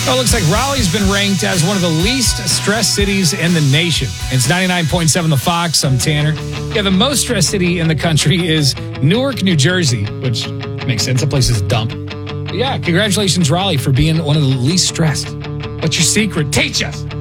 Well, it looks like Raleigh's been ranked as one of the least stressed cities in the nation. It's 99.7 The Fox. I'm Tanner. Yeah, the most stressed city in the country is Newark, New Jersey, which makes sense. That place is a dump. But yeah, congratulations, Raleigh, for being one of the least stressed. What's your secret? Teach us.